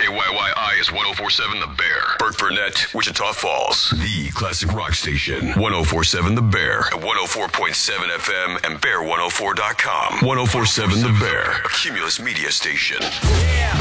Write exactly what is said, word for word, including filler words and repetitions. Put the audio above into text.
K Y Y I is one oh four point seven The Bear. Burt Burnett, Wichita Falls. The classic rock station. one oh four point seven The Bear. At one oh four point seven F M and bear one oh four dot com. one oh four point seven The Bear. A Cumulus media station. Yeah.